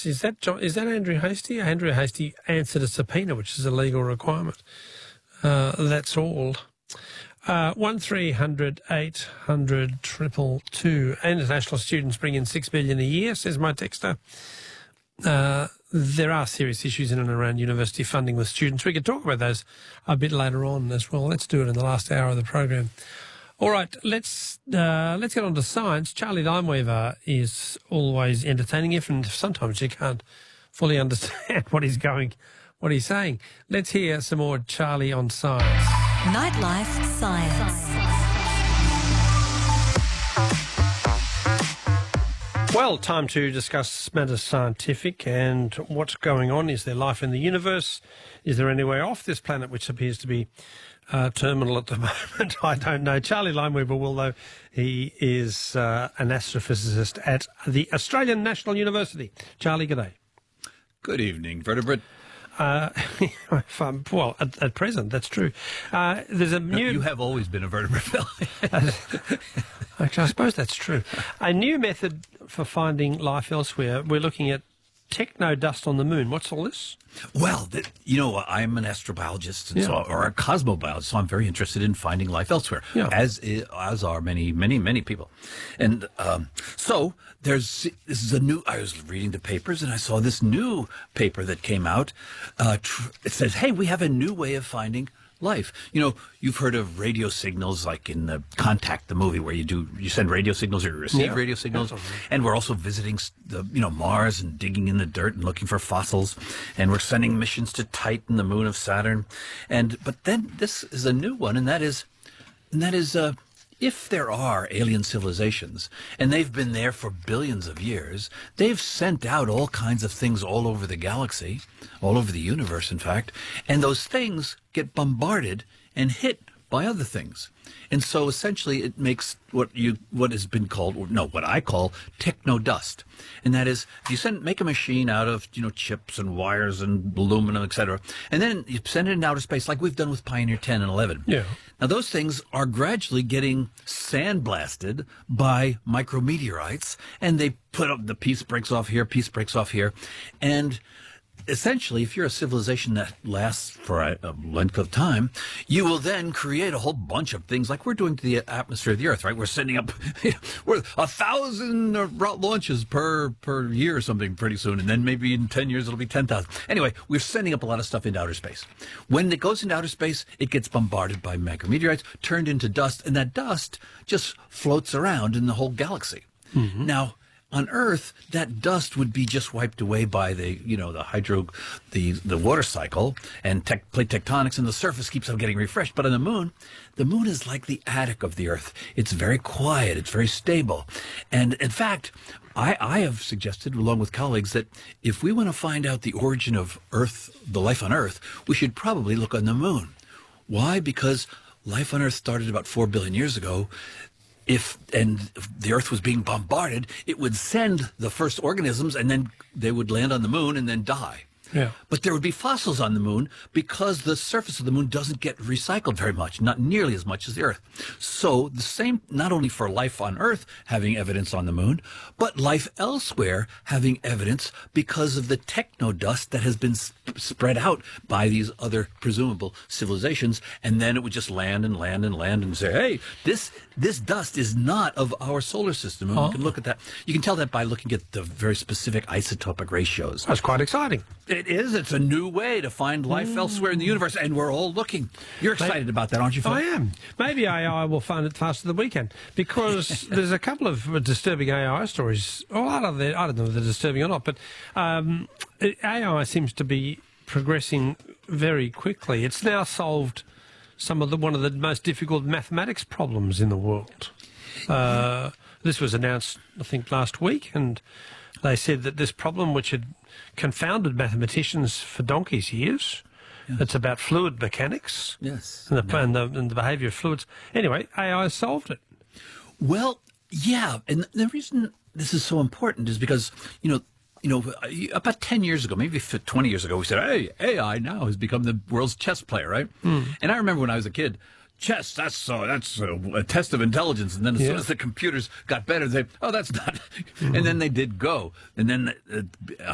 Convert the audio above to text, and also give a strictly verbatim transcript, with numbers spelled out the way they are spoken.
Yes, is that John, is that Andrew Hastie? Andrew Hastie answered a subpoena, which is a legal requirement. Uh, that's all. Uh, one three hundred eight hundred triple two. International students bring in six billion a year, says my texter. Uh, there are serious issues in and around university funding with students. We could talk about those a bit later on as well. Let's do it in the last hour of the program. All right, let's uh, let's get on to science. Charlie Limeweaver is always entertaining, if and sometimes you can't fully understand what he's going, what he's saying. Let's hear some more Charlie on science. Nightlife Science. Well, time to discuss matters scientific and what's going on. Is there life in the universe? Is there anywhere off this planet which appears to be uh, terminal at the moment? I don't know. Charlie Limeweaver will, though. He is uh, an astrophysicist at the Australian National University. Charlie, good day. Good evening, vertebrate. Uh, if I'm, well, at, at present, that's true. Uh, there's a new... You have always been a vertebrate, Phil. Actually, I suppose that's true. A new method for finding life elsewhere. We're looking at techno-dust on the moon. What's all this? Well, the, you know, I'm an astrobiologist and Yeah. so, or a cosmobiologist, so I'm very interested in finding life elsewhere, Yeah. as i- as are many, many, many people. And um, so there's this is a new. I was reading the papers and I saw this new paper that came out. Uh, tr- it says, "Hey, we have a new way of finding life." You know, you've heard of radio signals, like in the Contact, the movie, where you do you send radio signals or you receive Yeah. radio signals. Absolutely. And we're also visiting s- the you know Mars and digging in the dirt and looking for fossils. And we're sending missions to Titan, the moon of Saturn. And but then this is a new one, and that is, and that is. Uh, If there are alien civilizations, and they've been there for billions of years, they've sent out all kinds of things all over the galaxy, all over the universe, in fact, and those things get bombarded and hit by other things. And so essentially it makes what you what has been called, or no, what I call techno-dust. And that is, if you send make a machine out of, you know, chips and wires and aluminum, et cetera, and then you send it into outer space like we've done with Pioneer ten and eleven. Yeah. Now, those things are gradually getting sandblasted by micrometeorites, and they put up, the piece breaks off here, piece breaks off here. And essentially, if you're a civilization that lasts for a, a length of time, you will then create a whole bunch of things like we're doing to the atmosphere of the Earth, right? We're sending up we're a thousand uh, launches per, per year or something pretty soon, and then maybe in ten years it'll be ten thousand. Anyway, we're sending up a lot of stuff into outer space. When it goes into outer space, it gets bombarded by micrometeorites, turned into dust, and that dust just floats around in the whole galaxy. Mm-hmm. Now, on Earth, that dust would be just wiped away by the, you know, the hydro, the the water cycle and tec- plate tectonics, and the surface keeps on getting refreshed. But on the moon, the moon is like the attic of the Earth. It's very quiet. It's very stable. And in fact, I, I have suggested, along with colleagues, that if we want to find out the origin of Earth, the life on Earth, we should probably look on the moon. Why? Because life on Earth started about four billion years ago. If and if the Earth was being bombarded, it would send the first organisms, and then they would land on the moon and then die. Yeah. But there would be fossils on the moon because the surface of the moon doesn't get recycled very much, not nearly as much as the Earth. So the same, not only for life on Earth having evidence on the moon, but life elsewhere having evidence because of the techno-dust that has been sp- spread out by these other presumable civilizations. And then it would just land and land and land and say, hey, this this dust is not of our solar system. And Oh. we can look at that. You can tell that by looking at the very specific isotopic ratios. That's quite exciting. It is. It's a new way to find life elsewhere in the universe, and we're all looking. You're excited about that, aren't you, Phil? I am. Maybe A I will find it faster than we can, because there's a couple of disturbing A I stories. Well, I don't know, I don't know if they're disturbing or not, but um, A I seems to be progressing very quickly. It's now solved some of the one of the most difficult mathematics problems in the world. Uh, this was announced, I think, last week, and they said that this problem, which had confounded mathematicians for donkey's years, yeah. It's about fluid mechanics. Yes. And the, No. and the, and the behaviour of fluids. Anyway, A I solved it. Well, yeah, and the reason this is so important is because, you know, you know, about ten years ago, maybe twenty years ago, we said, hey, A I now has become the world's chess player, right? Mm. And I remember when I was a kid, chess, that's uh, that's a, a test of intelligence. And then as Yeah. soon as the computers got better, they, oh, that's not. Mm. And then they did Go. And then uh,